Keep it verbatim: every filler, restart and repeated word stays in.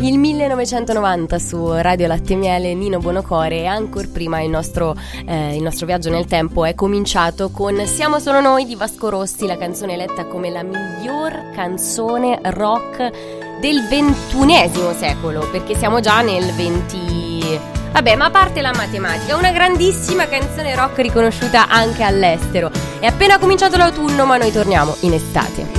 Il millenovecentonovanta su Radio Latte e Miele, Nino Buonocore, e ancora prima il nostro, eh, il nostro viaggio nel tempo è cominciato con Siamo solo noi di Vasco Rossi, la canzone eletta come la miglior canzone rock del ventunesimo secolo, perché siamo già nel venti... Vabbè, ma a parte la matematica, una grandissima canzone rock riconosciuta anche all'estero. È appena cominciato l'autunno, ma noi torniamo in estate.